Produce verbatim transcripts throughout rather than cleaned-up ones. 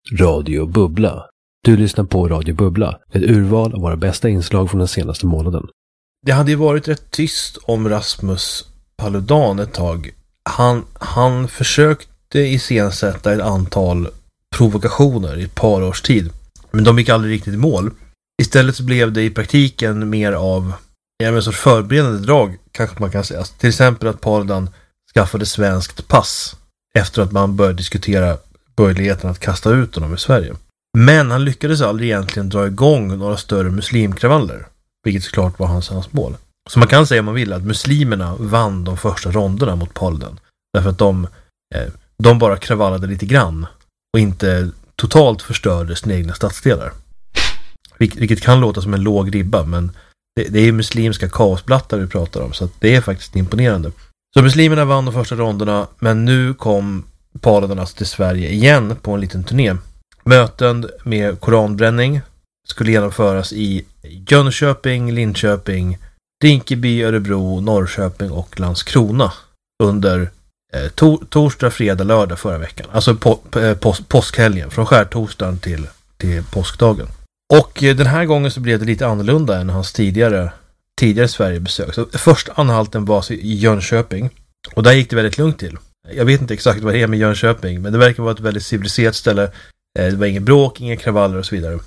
Radio Bubbla. Du lyssnar på Radio Bubbla, ett urval av våra bästa inslag från den senaste månaden. Det hade ju varit rätt tyst om Rasmus Paludan ett tag. Han, han försökte iscensätta ett antal provokationer i ett par års tid. Men de gick aldrig riktigt i mål. Istället så blev det i praktiken mer av en sorts förberedande drag, kanske man kan säga. Till exempel att Paludan skaffade svenskt pass efter att man började diskutera möjligheten att kasta ut honom i Sverige. Men han lyckades aldrig egentligen dra igång några större muslimkravaller, vilket såklart var hans, hans mål. Så man kan säga om man vill att muslimerna vann de första ronderna mot Paludan. Därför att de, eh, de bara kravallade lite grann och inte totalt förstörde sina egna stadsdelar. Vil- vilket kan låta som en låg ribba, men det, det är muslimska kaosblattar vi pratar om, så att det är faktiskt imponerande. Så muslimerna vann de första ronderna, men nu kom Paludan alltså till Sverige igen på en liten turné. Möten med koranbränning skulle genomföras i Jönköping, Linköping, Rinkeby, Örebro, Norrköping och Landskrona under eh, to- torsdag, fredag, lördag förra veckan. Alltså på, eh, pås- påskhelgen, från skärtorsdagen till, till påskdagen. Och eh, den här gången så blev det lite annorlunda än hans tidigare, tidigare Sverigebesök. Så första anhalten var i Jönköping, och där gick det väldigt lugnt till. Jag vet inte exakt vad det är med Jönköping, men det verkar vara ett väldigt civiliserat ställe. Det var ingen bråk, inga kravaller och så vidare.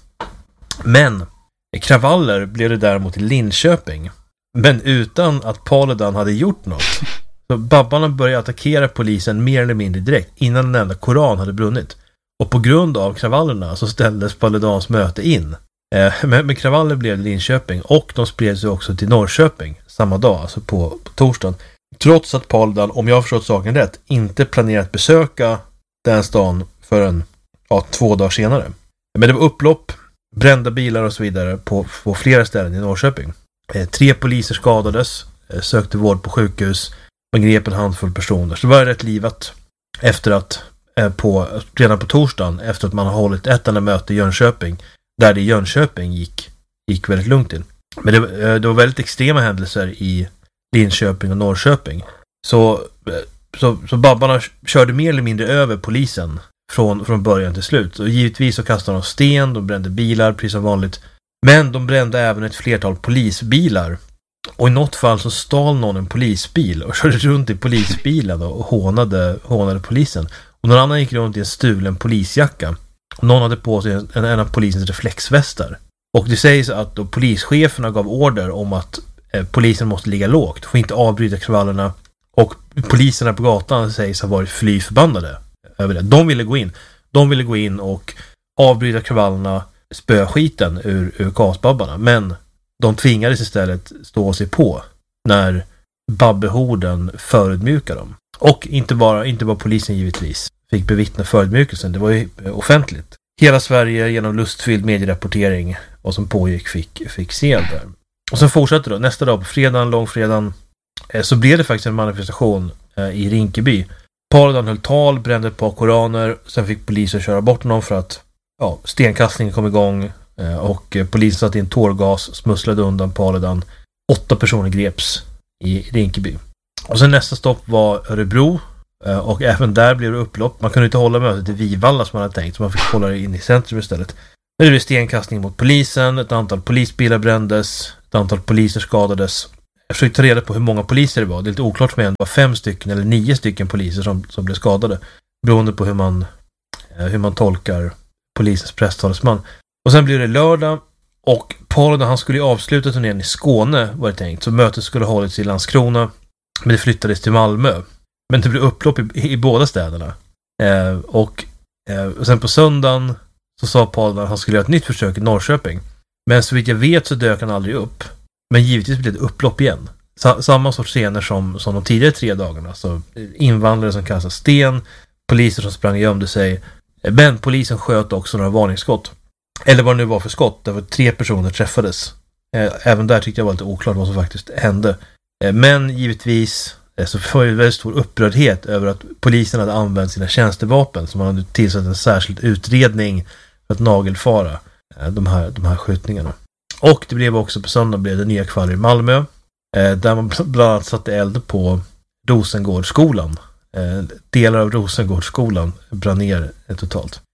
Men kravaller blev det däremot i Linköping. Men utan att Paludan hade gjort något. Så babbarna började attackera polisen mer eller mindre direkt innan den enda koran hade brunnit. Och på grund av kravallerna så ställdes Paludans möte in. Men med kravaller blev det Linköping, och de spred sig också till Norrköping samma dag, alltså på, på torsdagen. Trots att Paludan, om jag har förstått saken rätt, inte planerat besöka den stan förrän ja, två dagar senare. Men det var upplopp, brända bilar och så vidare på, på flera ställen i Norrköping. Eh, tre poliser skadades, eh, sökte vård på sjukhus och grep en handfull personer. Så det var rätt livat efter att, eh, på, redan på torsdagen, efter att man har hållit ett enda möte i Jönköping, där det i Jönköping gick, gick väldigt lugnt till. Men det, eh, det var väldigt extrema händelser i Linköping och Norrköping. Så, så, så babbarna körde mer eller mindre över polisen från, från början till slut. Och givetvis så kastade de sten, de brände bilar precis som vanligt. Men de brände även ett flertal polisbilar. Och i något fall så stal någon en polisbil och körde runt i polisbilen och hånade, hånade polisen. Och någon annan gick runt i en stulen polisjacka. Och någon hade på sig en, en av polisens reflexvästar. Och det sägs att då polischeferna gav order om att eh, polisen måste ligga lågt, får inte avbryta kravallerna. Och poliserna på gatan sägs ha varit fly förbannade över det. De ville gå in. De ville gå in och avbryta kravallerna, spöa skiten ur, ur kasbabbarna. Men de tvingades istället stå sig på när babbehorden förödmjukade dem. Och inte bara, inte bara polisen givetvis fick bevittna förödmjukelsen. Det var ju offentligt. Hela Sverige genom lustfylld medierapportering vad som pågick fick, fick se där. Och sen fortsatte då. Nästa dag på fredagen, långfredagen, så blev det faktiskt en manifestation i Rinkeby. Paludan höll tal, brände ett par koraner. Sen fick polisen köra bort honom för att ja, stenkastningen kom igång. Och polisen satte in tårgas, smusslade undan Paludan. Åtta personer greps i Rinkeby. Och sen nästa stopp var Örebro. Och även där blev det upplopp. Man kunde inte hålla mötet i Vivalla som man hade tänkt. Så man fick hålla det in i centrum istället. Men det blev stenkastning mot polisen. Ett antal polisbilar brändes. Ett antal poliser skadades. Jag försökte ta reda på hur många poliser det var. Det är lite oklart med en. Det var fem stycken eller nio stycken poliser som, som blev skadade. Beroende på hur man, hur man tolkar polisens presstalesman. Och sen blev det lördag. Och Paludan, han skulle ju avsluta turnén i Skåne var det tänkt. Så mötet skulle hållits i Landskrona. Men det flyttades till Malmö. Men det blev upplopp i, i båda städerna. Eh, och, eh, och sen på söndagen så sa Paludan att han skulle göra ett nytt försök i Norrköping. Men så vitt jag vet så dök han aldrig upp. Men givetvis blev det upplopp igen. Sa- samma sorts scener som, som de tidigare tre dagarna. Så invandrare som kastade sten, poliser som sprang och gömde sig. Men polisen sköt också några varningsskott. Eller vad det nu var för skott. Där var tre personer träffades. Även där tyckte jag var lite oklart vad som faktiskt hände. Men givetvis så var det väldigt stor upprördhet över att polisen hade använt sina tjänstevapen. Så man hade tillsatt en särskild utredning för att nagelfara de här, de här skjutningarna. Och det blev också på söndag blev det nya kvaller i Malmö. Där man bland annat satte eld på Rosengårdsskolan. Delar av Rosengårdsskolan brann ner totalt.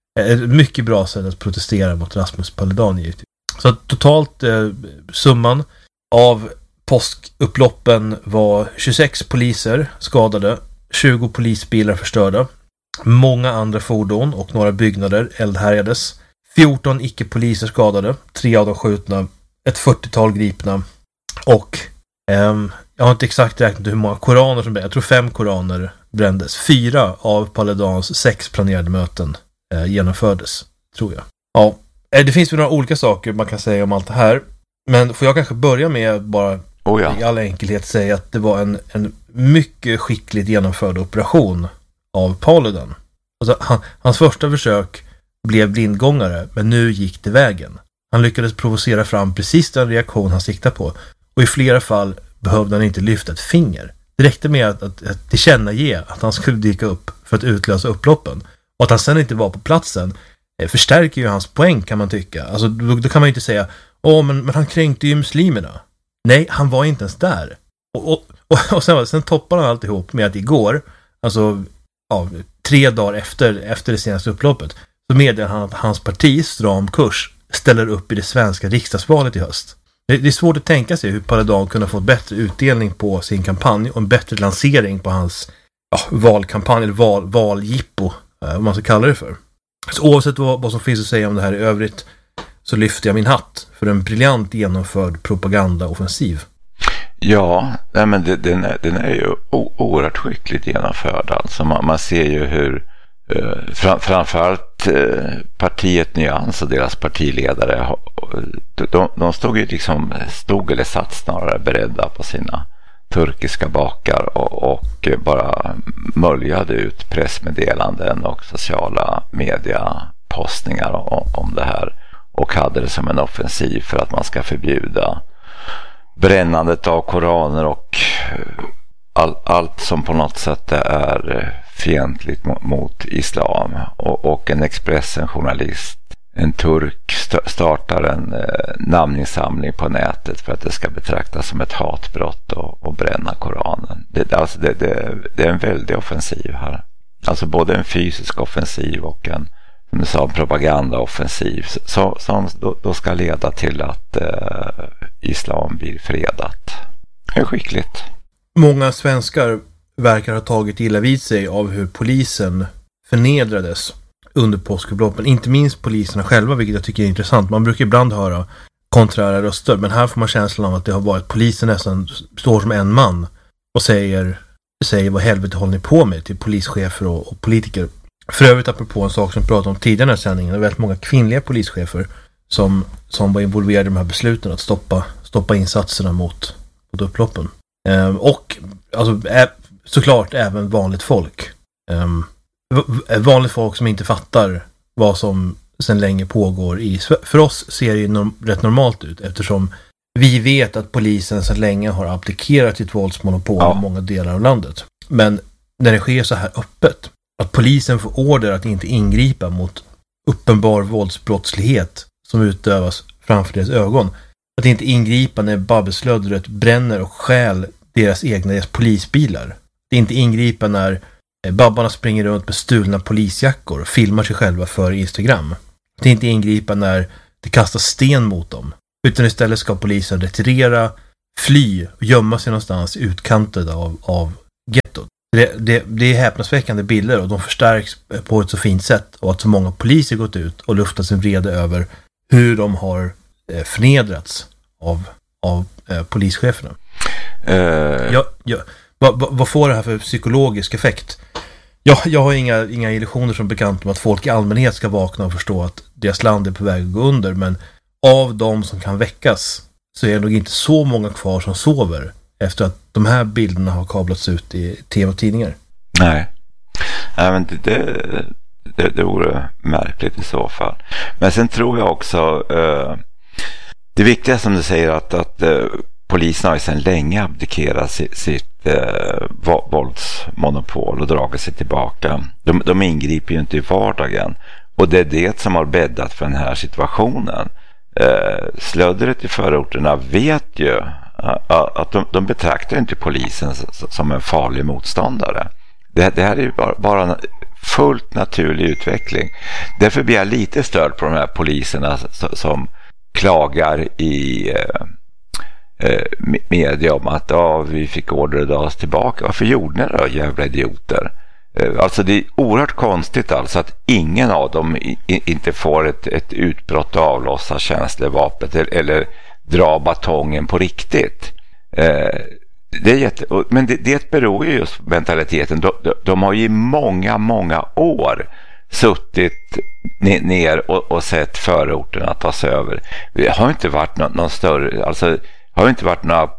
Ett mycket bra sätt att protestera mot Rasmus Paludan givetvis. Så totalt eh, summan av påskupploppen var tjugosex poliser skadade, tjugo polisbilar förstörda, många andra fordon och några byggnader eldhärjades, fjorton icke-poliser skadade, tre av dem skjutna, ett fyrtiotal gripna och eh, jag har inte exakt räknat hur många koraner som det är. Jag tror fem koraner brändes. Fyra av Paludans sex planerade möten eh, genomfördes, tror jag. Ja, det finns väl några olika saker man kan säga om allt det här. Men får jag kanske börja med bara oh ja. i all enkelhet säga att det var en, en mycket skickligt genomförd operation av Paludan. Alltså, han, hans första försök blev blindgångare, men nu gick det vägen. Han lyckades provocera fram precis den reaktion han siktade på. Och i flera fall behövde han inte lyfta ett finger. Det räckte med att, att, att tillkännage att han skulle dyka upp för att utlösa upploppen. Och att han sen inte var på platsen eh, förstärker ju hans poäng, kan man tycka. Alltså, då, då kan man ju inte säga åh, men, men han kränkte ju muslimerna. Nej, han var inte ens där. Och, och, och, och sen, sen toppar han alltihop med att igår, alltså ja, tre dagar efter, efter det senaste upploppet, så meddelar han att hans parti, Stram kurs, ställer upp i det svenska riksdagsvalet i höst. Det, det är svårt att tänka sig hur Paludan kunde få bättre utdelning på sin kampanj och en bättre lansering på hans ja, valkampanj eller val, valjippo, eh, vad man ska kalla det för. Så oavsett vad, vad som finns att säga om det här i övrigt, så lyfter jag min hatt för en briljant genomförd propagandaoffensiv. Ja, nej men det, den, är, den är ju o- oerhört skickligt genomförd. Alltså man, man ser ju hur eh, fram, framförallt eh, partiet Nyans och deras partiledare, de, de stod ju liksom, stod eller satt snarare beredda på sina turkiska bakar och, och bara möljade ut pressmeddelanden och sociala mediapostningar om, om det här. Och hade det som en offensiv för att man ska förbjuda brännandet av koraner och all, allt som på något sätt är fientligt mot, mot islam. Och, och en Expressen-journalist, en turk, st- startar en eh, namninsamling på nätet för att det ska betraktas som ett hatbrott och, och bränna koranen. Det, alltså det, det, det är en väldig offensiv här. Alltså både en fysisk offensiv och en som du sa, propagandaoffensiv så, som då, då ska leda till att eh, islam blir fredat. Det är skickligt. Många svenskar verkar ha tagit illa vid sig av hur polisen förnedrades under påskupploppen. Inte minst poliserna själva, vilket jag tycker är intressant. Man brukar ibland höra konträra röster, men här får man känslan av att det har varit polisen nästan står som en man och säger, säger vad helvete håller ni på med till polischefer och, och politiker. För övrigt, apropå en sak som vi pratade om tidigare i den här sändningen, det är väldigt många kvinnliga polischefer som, som var involverade i de här besluten att stoppa, stoppa insatserna mot, mot upploppen. Ehm, och alltså, ä, såklart även vanligt folk. Ehm, vanligt folk som inte fattar vad som sedan länge pågår i för oss ser det ju norm, rätt normalt ut, eftersom vi vet att polisen sedan länge har applikerat sitt våldsmonopol ja. i många delar av landet. Men när det sker så här öppet, att polisen får order att inte ingripa mot uppenbar våldsbrottslighet som utövas framför deras ögon. Att inte ingripa när babbeslöddret bränner och stjäl deras egna deras polisbilar. Att inte ingripa när babbarna springer runt med stulna polisjackor och filmar sig själva för Instagram. Att inte ingripa när det kastas sten mot dem. Utan istället ska polisen retirera, fly och gömma sig någonstans utkanten av, av gettot. Det, det, det är häpnadsväckande bilder och de förstärks på ett så fint sätt, och att så många poliser gått ut och luftat sin vrede över hur de har eh, förnedrats av, av eh, polischeferna. Uh... Jag, jag, vad, vad får det här för psykologisk effekt? Jag, jag har inga, inga illusioner som bekant om att folk i allmänhet ska vakna och förstå att deras land är på väg att gå under, men av de som kan väckas så är det nog inte så många kvar som sover efter att de här bilderna har kablats ut i tv och tidningar. Nej, Nej men det, det, det, det vore märkligt i så fall. Men sen tror jag också eh, det viktiga som du säger att, att eh, polisen har ju sedan länge abdikerat sitt, sitt eh, våldsmonopol och dragit sig tillbaka. De, de ingriper ju inte i vardagen, och det är det som har bäddat för den här situationen. Eh, slödret i förorterna vet ju att de, de betraktar inte polisen som en farlig motståndare. Det, det här är ju bara, bara fullt naturlig utveckling. Därför blir jag lite störd på de här poliserna som klagar i eh, media om att ja, vi fick order att dra oss tillbaka. Varför gjorde ni det då, jävla idioter? Eh, alltså det är oerhört konstigt alltså att ingen av dem i, inte får ett, ett utbrott och avlossa tjänstevapnet eller, eller dra batongen på riktigt. Eh, det är jätte, men det, det beror ju just på mentaliteten. De, de, de har ju i många, många år suttit ner och, och sett förorterna tas över. Det har inte varit någon, någon större, alltså har inte varit några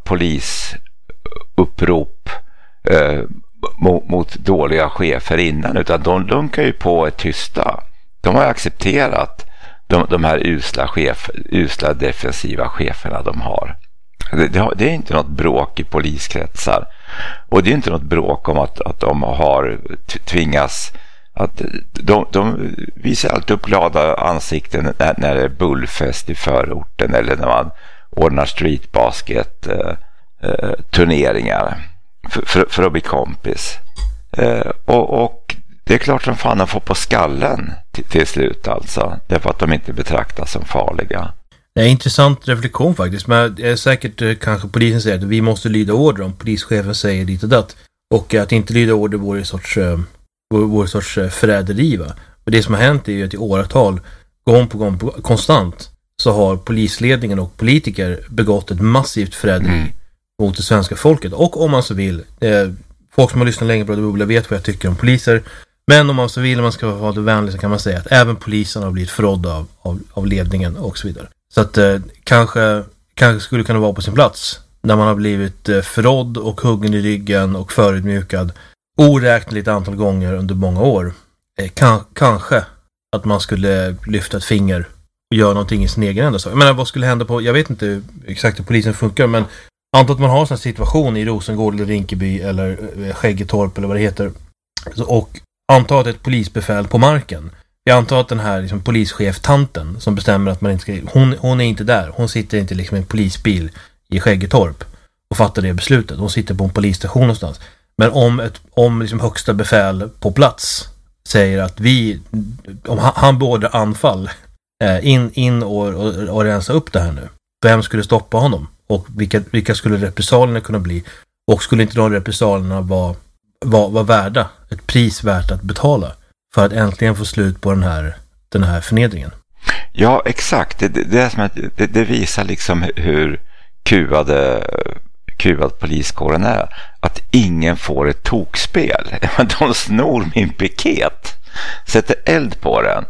polisupprop eh, mot, mot dåliga chefer innan, utan de lunkar ju på ett tysta. De har accepterat de, de här usla, chef, usla defensiva cheferna de har. Det, det, det är inte något bråk i poliskretsar, och det är inte något bråk om att, att de har tvingats att de, de visar alltid upp glada ansikten när, när det är bullfest i förorten eller när man ordnar streetbasket eh, eh, turneringar för, för, för att bli kompis. Eh, och, och det är klart som fan de får på skallen till, till slut alltså. Därför att de inte betraktas som farliga. Det är en intressant reflektion faktiskt. Men det är säkert eh, kanske polisen säger att vi måste lyda order om polischefen säger dit och datt. Och att inte lyda order vore en sorts, eh, vore en sorts eh, förräderi, va? Och det som har hänt är ju att i åratal, gång på gång på, konstant, så har polisledningen och politiker begått ett massivt förräderi mm. mot det svenska folket. Och om man så vill, eh, folk som har lyssnat länge på Radio Bubbla vet vad jag tycker om poliser. Men om man så vill, om man ska vara det vänlig, så kan man säga att även polisen har blivit förrådda av, av, av ledningen och så vidare. Så att eh, kanske, kanske skulle kunna vara på sin plats när man har blivit eh, förrådd och huggen i ryggen och förutmjukad oräkneligt antal gånger under många år. Eh, kan, kanske att man skulle lyfta ett finger och göra någonting i sin egen ända. Jag menar, vad skulle hända på, jag vet inte exakt hur polisen funkar, men anta att man har en sån här situation i Rosengård eller Rinkeby eller eh, Skäggetorp eller vad det heter, och anta att ett polisbefäl på marken. Jag antar att den här liksom, polischef-tanten som bestämmer att man inte ska... Hon, hon är inte där. Hon sitter inte liksom i en polisbil i Skäggetorp och fattar det beslutet. Hon sitter på en polisstation någonstans. Men om, ett, om liksom högsta befäl på plats säger att vi... Om han, han beordrar anfall eh, in, in och, och, och rensa upp det här nu. Vem skulle stoppa honom? Och vilka, vilka skulle repressalierna kunna bli? Och skulle inte de repressalierna vara, vara, vara värda? Ett pris värt att betala? För att äntligen få slut på den här, den här förnedringen. Ja, exakt. Det, det, det, är som att, det, det visar liksom hur kuvade, kuvad poliskåren är. Att ingen får ett tokspel. De snor min piket. Sätter eld på den.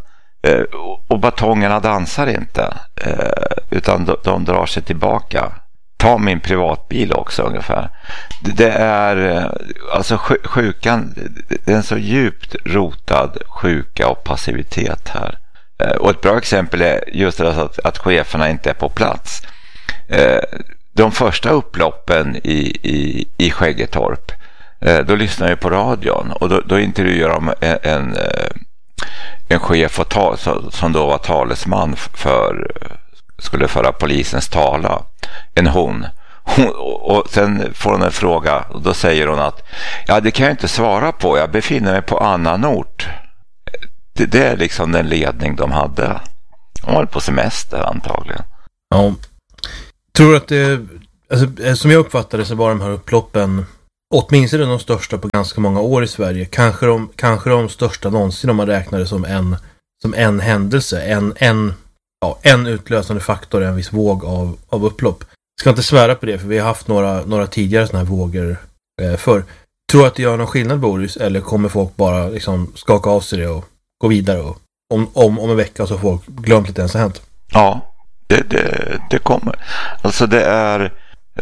Och batongerna dansar inte. Utan de, de drar sig tillbaka. Ta min privatbil också ungefär. Det är alltså sjukan, det är en så djupt rotad sjuka och passivitet här. Och ett bra exempel är just det att, att cheferna inte är på plats. De första upploppen i, i, i Skäggetorp, då lyssnar jag på radion och då, då intervjuar de en, en, en chef och ta, som då var talesman för, skulle föra polisens tala. En hon. hon och sen får hon en fråga och då säger hon att ja, det kan jag inte svara på, jag befinner mig på annan ort. Det, det är liksom den ledning de hade. De var på semester antagligen. Ja, tror att det, alltså, som jag uppfattade så var de här upploppen åtminstone de största på ganska många år i Sverige. Kanske de, kanske de största någonsin om man räknar det som en, som en händelse, en, en Ja, en utlösande faktor är en viss våg av, av upplopp. Jag ska inte svära på det, för vi har haft några, några tidigare såna här vågor eh, för. Tror att det gör någon skillnad, Boris? Eller kommer folk bara liksom skaka av sig det och gå vidare? Och om, om, om en vecka så har folk glömt att det ens har hänt. Ja, det, det, det kommer. Alltså det är...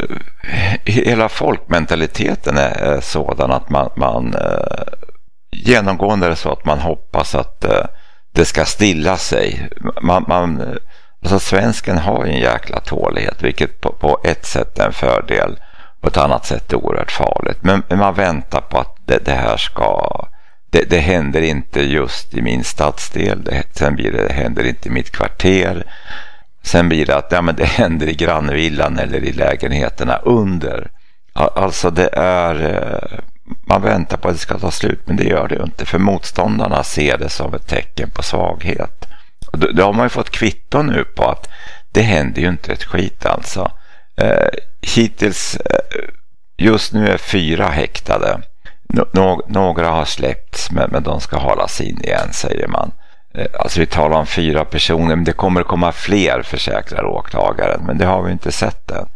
Hela folkmentaliteten är, är sådan att man... man eh, genomgående är det så att man hoppas att... Eh, det ska stilla sig. Man, man, alltså svensken har en jäkla tålighet, vilket på, på ett sätt är en fördel, på ett annat sätt är oerhört farligt. Men, men man väntar på att det, det här ska... Det, det händer inte just i min stadsdel. Det, sen blir det, det händer inte i mitt kvarter. Sen blir det att ja, men det händer i grannvillan eller i lägenheterna under. Alltså det är... man väntar på att det ska ta slut, men det gör det ju inte, för motståndarna ser det som ett tecken på svaghet. Och då, då har man ju fått kvitto nu på att det händer ju inte ett skit alltså. Eh, hittills, eh, just nu är fyra häktade. Nå- några har släppts, men, men de ska hållas in igen, säger man. Eh, alltså vi talar om fyra personer, men det kommer att komma fler, försäkrar åklagaren, men det har vi inte sett än.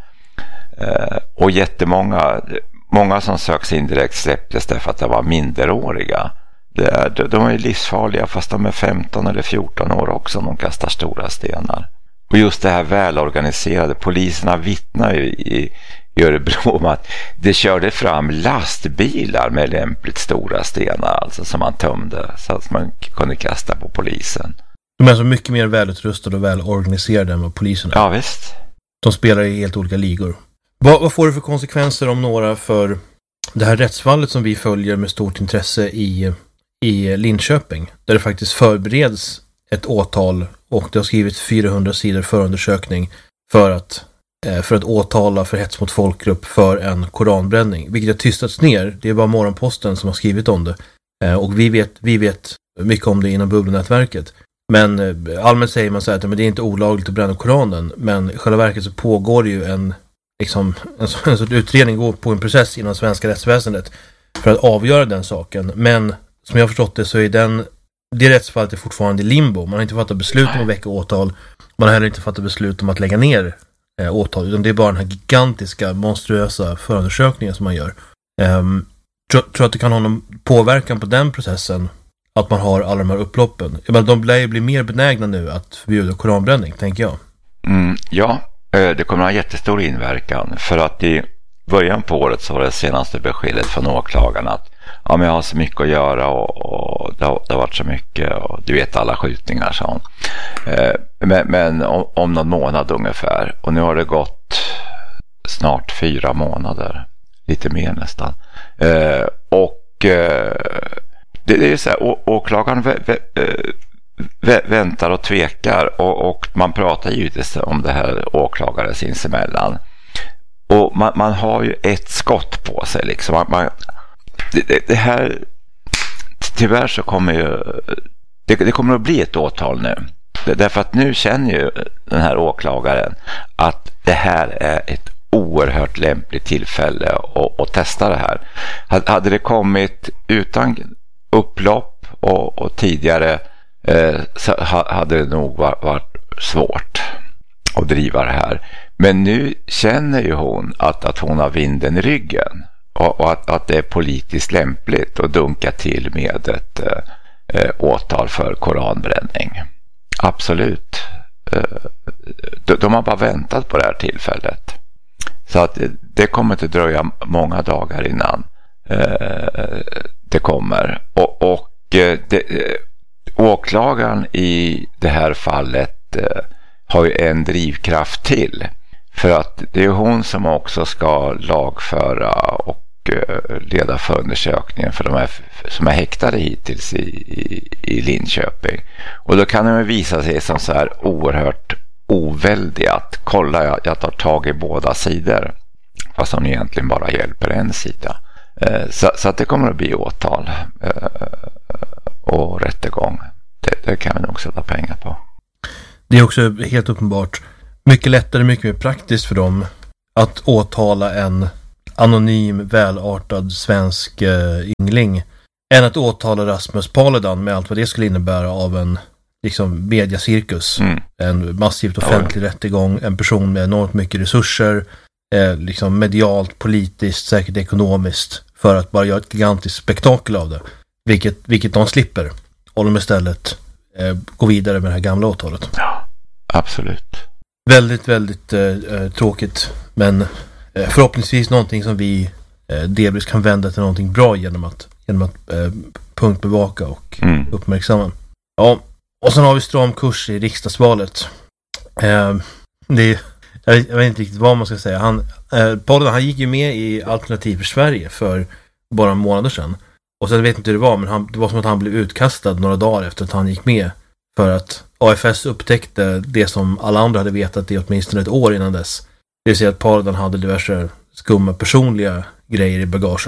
Eh, och jättemånga, många som söks in direkt släpptes därför att de var minderåriga. Det, de, de är livsfarliga fast de är femton eller fjorton år också, de kastar stora stenar. Och just det här välorganiserade, poliserna vittnar ju i, i Örebro om att det körde fram lastbilar med lämpligt stora stenar, alltså som man tömde så att man kunde kasta på polisen. De är alltså mycket mer välutrustade och välorganiserade än vad polisen är. Ja visst. De spelar i helt olika ligor. Vad, vad får det för konsekvenser, om några, för det här rättsfallet som vi följer med stort intresse i, i Linköping, där det faktiskt förbereds ett åtal och det har skrivits fyrahundra sidor förundersökning för att, eh, för att åtala för hets mot folkgrupp för en koranbränning, vilket har tystats ner. Det är bara Morgonposten som har skrivit om det. Eh, och vi vet, vi vet mycket om det inom Bubblenätverket. Men eh, allmänt säger man så här att men det är inte olagligt att bränna Koranen, men i själva verket så pågår det ju en, liksom, en, en sorts utredning, går på en process inom svenska rättsväsendet för att avgöra den saken. Men som jag har förstått det så är den, det rättsfallet är fortfarande i limbo. Man har inte fattat beslut om att väcka åtal. Man har heller inte fattat beslut om att lägga ner eh, åtal. Utan det är bara den här gigantiska, monstruösa förundersökningen som man gör. Um, tror, tror att det kan ha någon påverkan på den processen att man har alla de här upploppen. Men de blir bli mer benägna nu att förbjuda koranbränning, tänker jag. Mm, ja, det kommer att ha jättestor inverkan. För att i början på året så var det senaste beskedet från åklagarna att ja, men jag har så mycket att göra och, och det, har, det har varit så mycket och du vet alla skjutningar, sa hon. Eh, men men om, om någon månad ungefär, och nu har det gått snart fyra månader, lite mer nästan. Eh, och eh, det, det är så här, å, åklagaren vä, vä, vä, väntar och tvekar och, och man pratar givetvis om det här åklagare sinsemellan. Och man, man har ju ett skott på sig liksom. Man, man, det, det här tyvärr så kommer ju det, det kommer att bli ett åtal nu. Det, därför att nu känner ju den här åklagaren att det här är ett oerhört lämpligt tillfälle att, att testa det här. Hade det kommit utan upplopp och, och tidigare eh, så hade det nog varit, varit svårt att driva det här. Men nu känner ju hon att, att hon har vinden i ryggen och, och att, att det är politiskt lämpligt att dunka till med ett eh, åtal för koranbränning. Absolut. Eh, de, de har bara väntat på det här tillfället. Så att det kommer inte dröja många dagar innan eh, det kommer. Och, och eh, det, eh, åklagaren i det här fallet eh, har ju en drivkraft till. För att det är hon som också ska lagföra och uh, leda förundersökningen för de här som är häktade hittills i, i, i Linköping. Och då kan det visa sig som så här oerhört oväldig att kolla, jag, jag tar tag i båda sidor. Fast hon egentligen bara hjälper en sida. Uh, så, så att det kommer att bli åtal uh, och rättegång. Det, det kan vi nog sätta pengar på. Det är också helt uppenbart mycket lättare, mycket mer praktiskt för dem att åtala en anonym, välartad svensk eh, yngling än att åtala Rasmus Paludan med allt vad det skulle innebära av en liksom mediacirkus. Mm. En massivt offentlig ja. rättegång, en person med enormt mycket resurser, eh, liksom medialt, politiskt, säkert ekonomiskt, för att bara göra ett gigantiskt spektakel av det. Vilket, vilket de slipper. Och de istället eh, går vidare med det här gamla åtalet. Ja, absolut. Väldigt, väldigt eh, tråkigt. Men eh, förhoppningsvis någonting som vi eh, delvis kan vända till någonting bra genom att, genom att eh, punktbevaka och mm. uppmärksamma. Ja, och sen har vi stram kurs i riksdagsvalet. Eh, det är, jag, vet, jag vet inte riktigt vad man ska säga. Han, eh, Paul, han gick ju med i Alternativ för Sverige för bara en månad sedan. Och sen vet jag inte hur det var, men han, det var som att han blev utkastad några dagar efter att han gick med. För att A F S upptäckte det som alla andra hade vetat i åtminstone ett år innan dess. Det vill säga att Paludan hade diverse skumma personliga grejer i bagaget.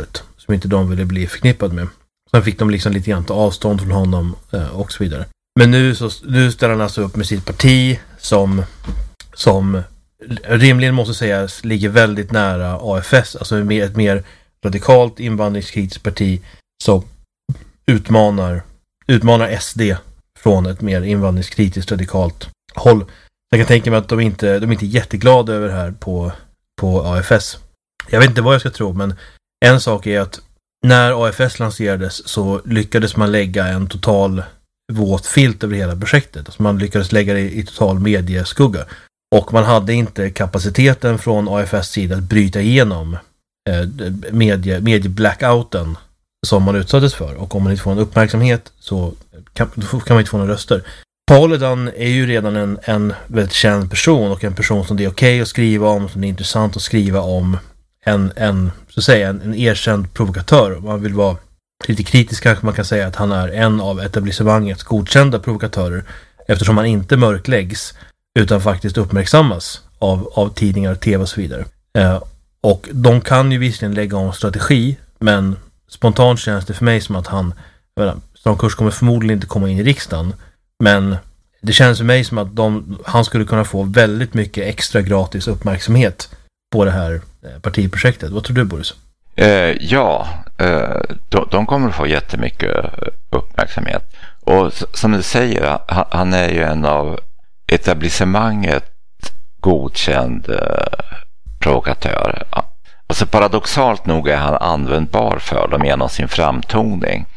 som inte de ville bli förknippad med. Sen fick de liksom lite grann ta avstånd från honom eh, och så vidare. Men nu, så, nu ställer han alltså upp med sitt parti som, som rimligen måste sägas ligger väldigt nära A F S. Alltså ett mer, ett mer radikalt invandringskritiskt parti som utmanar, utmanar S D från ett mer invandringskritiskt radikalt håll. Jag kan tänka mig att de inte, de är inte jätteglada över det här på, på A F S. Jag vet inte vad jag ska tro, men en sak är att när A F S lanserades så lyckades man lägga en total våt filt över hela projektet. Alltså man lyckades lägga det i total medieskugga. Och man hade inte kapaciteten från A F S sida att bryta igenom eh, medie, medie-blackouten som man utsattes för. Och om man inte får en uppmärksamhet så kan, kan man inte få några röster. Paludan är ju redan en, en väldigt känd person och en person som det är okej okay att skriva om, som det är intressant att skriva om. En, en, så att säga, en, en erkänd provokatör. Man vill vara lite kritisk kanske man kan säga att han är en av etablissemangets godkända provokatörer eftersom han inte mörkläggs utan faktiskt uppmärksammas av, av tidningar, tv och så vidare. Eh, och de kan ju visserligen lägga om strategi, men spontant känns det för mig som att han, jag menar, Strankurs kommer förmodligen inte komma in i riksdagen, men det känns för mig som att de, han skulle kunna få väldigt mycket extra gratis uppmärksamhet på det här partiprojektet. Vad tror du, Boris? Eh, ja, eh, de, de kommer att få jättemycket uppmärksamhet. Och som du säger, han, han är ju en av etablissemanget godkänd eh, provokatör. Alltså paradoxalt nog är han användbar för dem genom sin framtoning.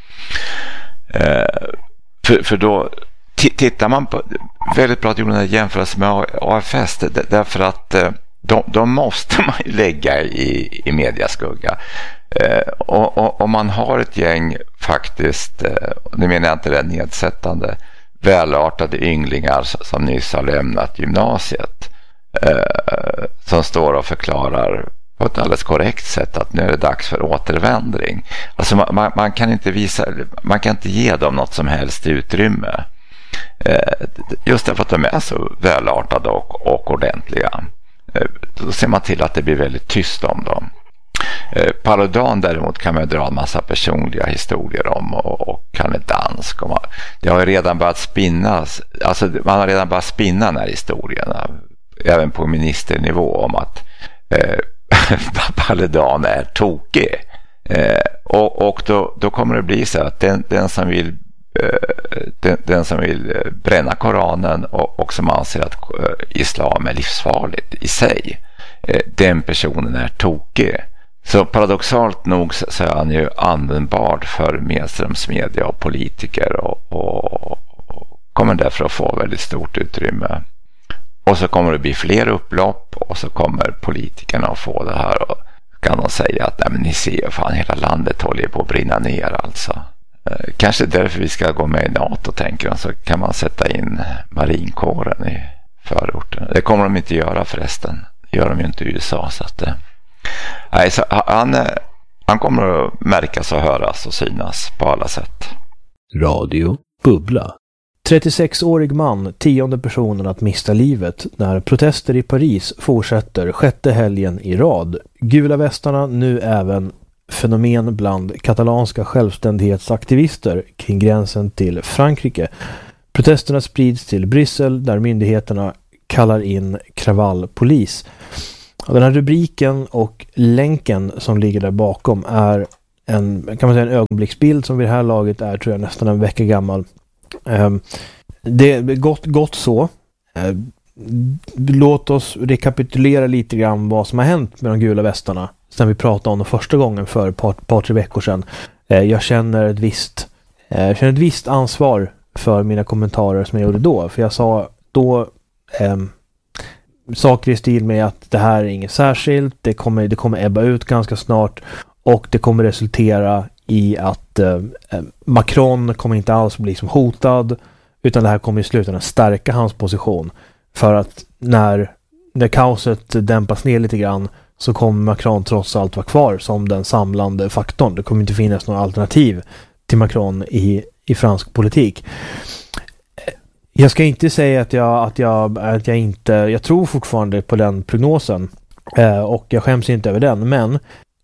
Eh, för, för då t- tittar man på, väldigt bra att gjorde en jämförelse med A F S, det, därför att eh, de, de måste man ju lägga i, i mediaskugga. Eh, och, och, och man har ett gäng faktiskt, eh, nu menar jag inte det nedsättande, välartade ynglingar som nyss har lämnat gymnasiet eh, som står och förklarar på ett alldeles korrekt sätt att nu är det dags för återvändring. Alltså man, man, man kan inte visa, man kan inte ge dem något som helst utrymme. Eh, just därför att de är så välartade och, och ordentliga. Eh, då ser man till att det blir väldigt tyst om dem. Eh, Paludan däremot kan man dra en massa personliga historier om och, och kan är dansk. Och man, det har ju redan börjat spinnas, alltså man har redan börjat spinna den här historierna även på ministernivå om att eh, Paludan är tokig. Eh, och och då, då kommer det bli så att den, den som vill eh, den, den som vill bränna Koranen och, och som anser att eh, islam är livsfarligt i sig, eh, den personen är tokig. Så paradoxalt nog så, så är han ju användbar för medströmsmedia och politiker och, och, och kommer därför att få väldigt stort utrymme. Och så kommer det bli fler upplopp och så kommer politikerna att få det här och kan de säga att nej, men ni ser fan hela landet håller på att brinna ner alltså. Eh, kanske därför vi ska gå med i NATO, tänker de, så kan man sätta in marinkåren i förorten. Det kommer de inte göra förresten. Det gör de ju inte i U S A så att eh, nej, så han, han kommer att märkas och höras och synas på alla sätt. Radio Bubbla. trettiosex-årig man, tionde personen att mista livet när protester i Paris fortsätter sjätte helgen i rad. Gula västarna nu även fenomen bland katalanska självständighetsaktivister kring gränsen till Frankrike. Protesterna sprids till Bryssel där myndigheterna kallar in kravallpolis. Den här rubriken och länken som ligger där bakom är en, kan man säga, en ögonblicksbild som vid det här laget är, tror jag, nästan en vecka gammal. Det är gott, gott så. Låt oss rekapitulera lite grann vad som har hänt med de gula västarna sen vi pratade om det första gången för ett par, par tre veckor sedan. Jag känner ett visst jag känner ett visst ansvar för mina kommentarer som jag gjorde då, för jag sa då eh, saker i stil med att det här är inget särskilt, det kommer, det kommer ebba ut ganska snart och det kommer resultera i att eh, Macron kommer inte alls bli som hotad, utan det här kommer i slutändan stärka hans position, för att när, när kaoset dämpas ner lite grann så kommer Macron trots allt vara kvar som den samlande faktorn. Det kommer inte finnas några alternativ till Macron i, i fransk politik. Jag ska inte säga att jag, att jag, att jag inte, jag tror fortfarande på den prognosen eh, och jag skäms inte över den, men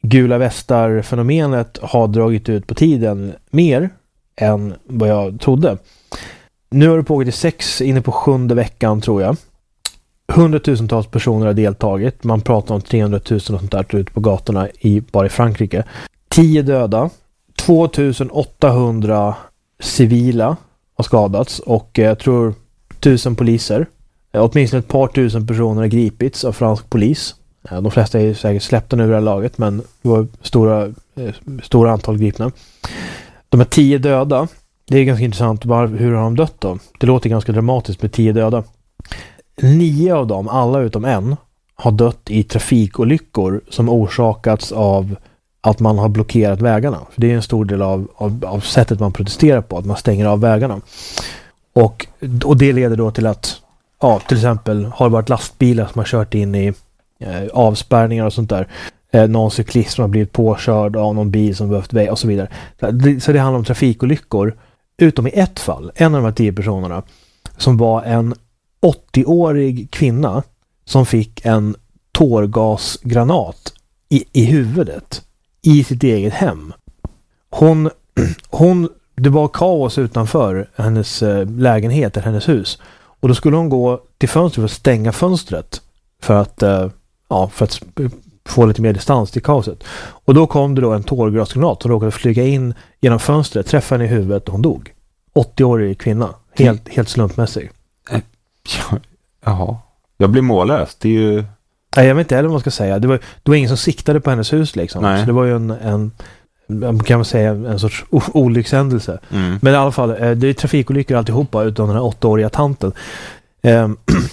gula västar-fenomenet har dragit ut på tiden mer än vad jag trodde. Nu har det pågått i sex, inne på sjunde veckan tror jag. Hundratusentals personer har deltagit. Man pratar om trehundratusen och sånt där ute på gatorna i, bara i Frankrike. Tio döda. tvåtusenåttahundra civila har skadats och jag tror tusen poliser. Åtminstone ett par tusen personer har gripits av fransk polis. De flesta är säkert släppta nu i det här laget, men det var stora, stora antal gripna. De här tio döda, det är ganska intressant. Hur har de dött då? Det låter ganska dramatiskt med tio döda. Nio av dem, alla utom en, har dött i trafikolyckor som orsakats av att man har blockerat vägarna. För det är en stor del av, av, av sättet man protesterar på, att man stänger av vägarna. Och, och det leder då till att, ja, till exempel har det varit lastbilar som har kört in i eh, avspärrningar och sånt där. Eh, någon cyklist som har blivit påkörd av någon bil som behövt väg och så vidare. Så det, så det handlar om trafikolyckor, utom i ett fall, en av de här tio personerna, som var en åttioårig kvinna som fick en tårgasgranat i, i huvudet i sitt eget hem. Hon, hon, det var kaos utanför hennes eh, lägenhet, eller hennes hus. Och då skulle hon gå till fönstret för att stänga fönstret för att, eh, ja, för att få lite mer distans till kaoset. Och då kom det då en tårgasgranat som råkade flyga in genom fönstret, träffa henne i huvudet och hon dog. åttioårig kvinna. Helt, helt slumpmässig. Jaha. Jag blir mållös. Det är ju... Nej, jag vet inte heller vad man ska säga. Det var, det var ingen som siktade på hennes hus liksom. Nej. Så det var ju en, en kan man säga, en sorts o- olyckshändelse. Mm. Men i alla fall, det är trafikolyckor alltihopa utan den här åttaåriga tanten. Eh,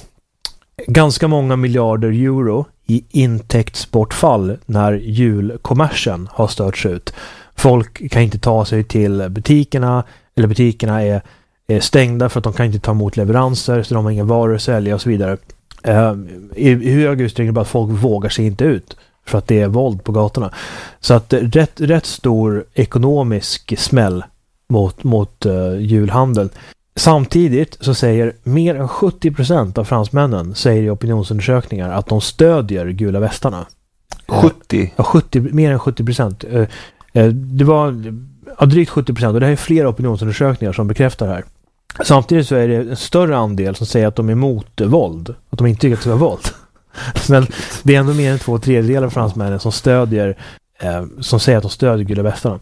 ganska många miljarder euro i intäktsbortfall när julkommersen har störts ut. Folk kan inte ta sig till butikerna, eller butikerna är, är stängda för att de kan inte ta emot leveranser, så de har inga varor att sälja och så vidare. Uh, i, i hög utsträckning bara att folk vågar sig inte ut för att det är våld på gatorna. Så att rätt, rätt stor ekonomisk smäll mot, mot uh, julhandeln. Samtidigt så säger mer än sjuttio procent av fransmännen, säger i opinionsundersökningar, att de stödjer gula västarna. sjuttio? Ja, sjuttio, mer än sjuttio procent. Uh, uh, det var ja, drygt sjuttio procent, och det här är flera opinionsundersökningar som bekräftar det här. Samtidigt så är det en större andel som säger att de är emot våld. Att de inte tycker att det ska vara våld. Men det är ändå mer än två tredjedelar av fransmännen som stödjer eh, som säger att de stödjer gula västarna.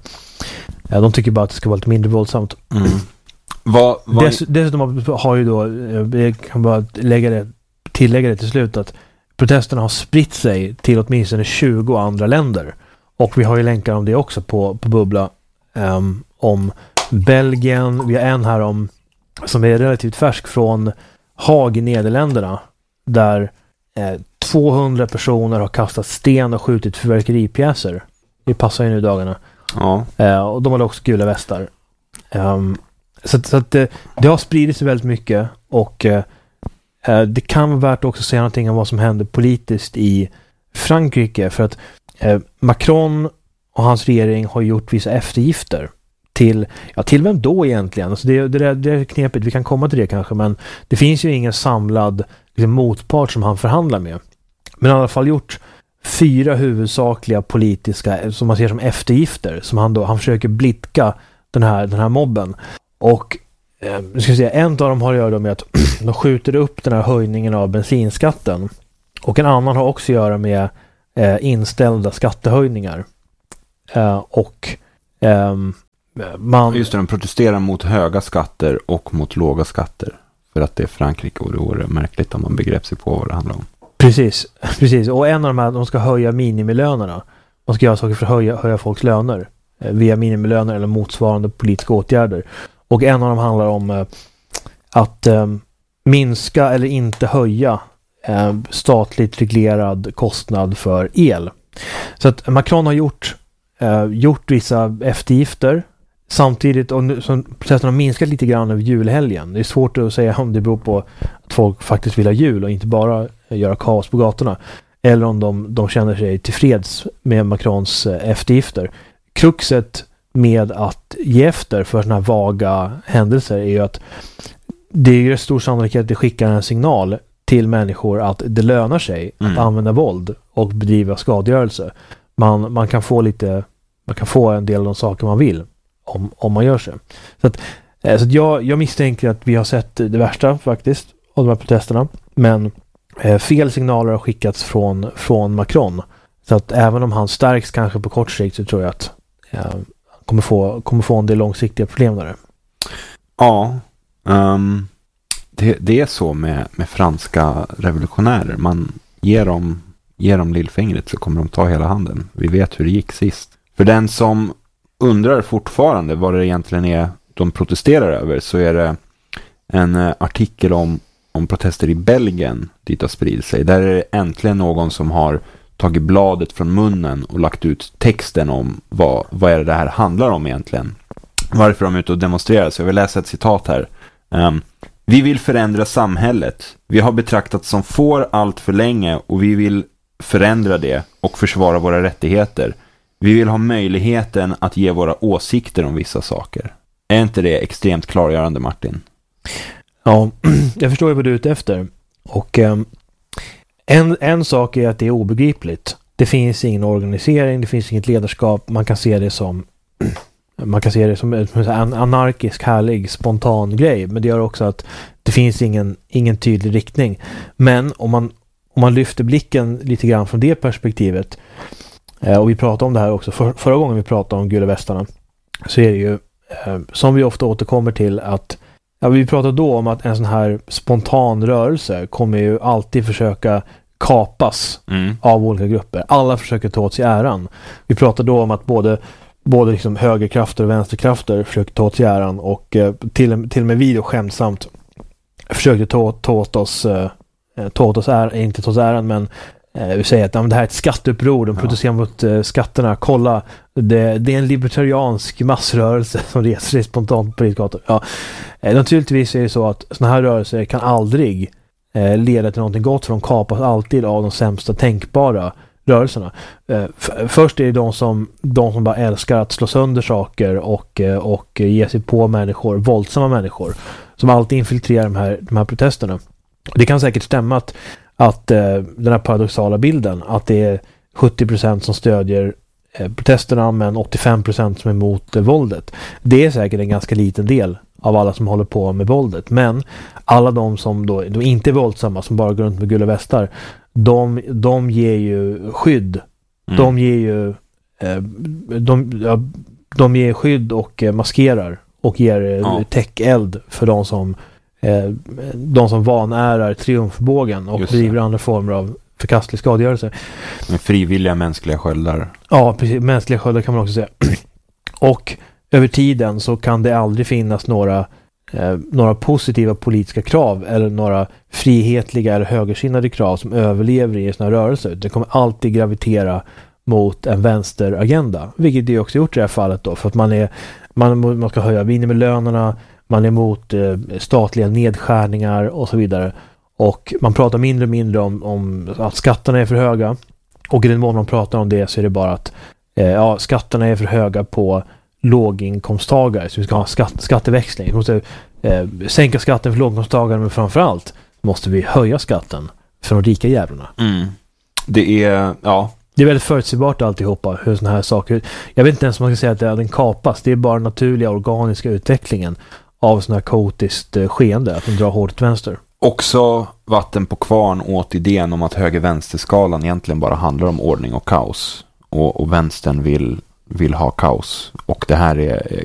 Eh, de tycker bara att det ska vara lite mindre våldsamt. Mm. Vad, vad... Dess, dessutom har ju då, jag kan bara lägga det, tillägga det till slut, att protesterna har spritt sig till åtminstone tjugo andra länder. Och vi har ju länkar om det också på, på Bubbla. Eh, om Belgien, vi har en här om som är relativt färsk från Haag i Nederländerna, där eh, tvåhundra personer har kastat sten och skjutit fyrverkeripjäser. Det passar ju nu i dagarna. Ja. Eh, och de har också gula västar. Um, så så att, eh, det har spridit sig väldigt mycket, och eh, det kan vara värt också att säga någonting om vad som händer politiskt i Frankrike, för att eh, Macron och hans regering har gjort vissa eftergifter till, ja, till vem då egentligen? Alltså det, det, det är knepigt, vi kan komma till det kanske, men det finns ju ingen samlad liksom, motpart som han förhandlar med. Men i alla fall gjort fyra huvudsakliga politiska, som man ser som eftergifter, som han då, han försöker blidka den här, den här mobben. Och eh, ska säga, en av dem har att göra med att de skjuter upp den här höjningen av bensinskatten, och en annan har också att göra med eh, inställda skattehöjningar. Eh, och eh, man... Just det, de protesterar mot höga skatter och mot låga skatter. För att det är Frankrike, och det vore märkligt om man begrepp sig på vad det handlar om. Precis, precis. Och en av de här, de ska höja minimilönerna. De ska göra saker för att höja, höja folks löner eh, via minimilöner eller motsvarande politiska åtgärder. Och en av dem handlar om eh, att eh, minska eller inte höja eh, statligt reglerad kostnad för el. Så att Macron har gjort, eh, gjort vissa eftergifter. Samtidigt, och nu, så processen har minskat lite grann över julhelgen. Det är svårt att säga om det beror på att folk faktiskt vill ha jul och inte bara göra kaos på gatorna. Eller om de, de känner sig tillfreds med Macrons eftergifter. Kruxet med att ge efter för sådana här vaga händelser är ju att det är stor sannolikhet att det skickar en signal till människor att det lönar sig mm. att använda våld och bedriva skadegörelse. man, man kan få lite, man kan få en del av de saker man vill om, om man gör så. Så att, så att jag, jag misstänker att vi har sett det värsta faktiskt av de här protesterna, men eh, fel signaler har skickats från, från Macron. Så att även om han stärks kanske på kort sikt, så tror jag att eh, han kommer få, kommer få en del långsiktiga problem där. Ja, um, det, det är så med, med franska revolutionärer. Man ger dem, ger dem lillfingret så kommer de ta hela handen. Vi vet hur det gick sist. För den som undrar fortfarande vad det egentligen är de protesterar över, så är det en uh, artikel om, om protester i Belgien dit har spridit sig. Där är det äntligen någon som har tagit bladet från munnen och lagt ut texten om vad, vad är det, det här handlar om egentligen. Varför de är ute och demonstrerar. Så jag vill läsa ett citat här. Um, vi vill förändra samhället. Vi har betraktats som får allt för länge och vi vill förändra det och försvara våra rättigheter. Vi vill ha möjligheten att ge våra åsikter om vissa saker. Är inte det extremt klargörande, Martin? Ja, jag förstår ju vad du är ute efter. Och um, en, en sak är att det är obegripligt. Det finns ingen organisering, det finns inget ledarskap. Man kan se det som man kan se det som en anarkisk, härlig, spontan grej. Men det gör också att det finns ingen, ingen tydlig riktning. Men om man, om man lyfter blicken lite grann från det perspektivet, eh, och vi pratade om det här också för, förra gången vi pratade om gula västarna, så är det ju eh, som vi ofta återkommer till att ja, vi pratade då om att en sån här spontan rörelse kommer ju alltid försöka kapas mm. av olika grupper. Alla försöker ta åt sig äran. Vi pratade då om att både både liksom högerkrafter och vänsterkrafter försöker ta åt sig äran, och eh, till, till och med vi då skämtsamt försökte ta, ta åt oss eh, ta åt oss äran, inte ta åt äran, men eh, vi säger att ja, det här är ett skatteuppror, de protesterar ja. mot eh, skatterna, kolla, det, det är en libertariansk massrörelse som reser sig spontant på gator. Ja, eh, naturligtvis är det så att såna här rörelser kan aldrig eh, leda till någonting gott, för de kapas alltid av de sämsta tänkbara rörelserna. Eh, f- först är det de som, de som bara älskar att slå sönder saker och, eh, och ge sig på människor, våldsamma människor, som alltid infiltrerar de här, de här protesterna. Det kan säkert stämma att, att eh, den här paradoxala bilden, att det är sjuttio procent som stödjer eh, protesterna men åttiofem procent som är emot eh, våldet. Det är säkert en ganska liten del av alla som håller på med våldet. Men alla de som då, då inte är våldsamma, som bara går runt med gula västar, de, de ger ju skydd. Mm. De ger ju eh, de, ja, de ger skydd och eh, maskerar och ger eh, ja. täckeld för de som eh, de som vanärar triumfbågen och driver andra former av förkastlig skadegörelse. Med frivilliga mänskliga sköldar. Ja, precis. Mänskliga sköldar kan man också säga. Och över tiden så kan det aldrig finnas några eh, några positiva politiska krav eller några frihetliga eller högersinnade krav som överlever i en sån här rörelse. Det kommer alltid gravitera mot en vänsteragenda, vilket det också gjort i det här fallet då, för att man är man, man ska höja minimilönerna, man är emot eh, statliga nedskärningar och så vidare, och man pratar mindre och mindre om, om att skatterna är för höga, och i den mån man pratar om det så är det bara att eh, ja, skatterna är för höga på låginkomsttagare, så vi ska ha skatt, skatteväxling. Vi måste eh, sänka skatten för låginkomsttagare, men framförallt måste vi höja skatten för de rika jävlarna. Mm. Det är, ja. Det är väldigt förutsägbart alltihopa, hur såna här saker. Jag vet inte ens om man ska säga att det är den kapas. Det är bara naturliga organiska utvecklingen av sån här kaotiskt eh, skeende, att den drar hårt till vänster. Också vatten på kvarn åt idén om att höger-vänsterskalan egentligen bara handlar om ordning och kaos. Och, och vänstern vill vill ha kaos. Och det här är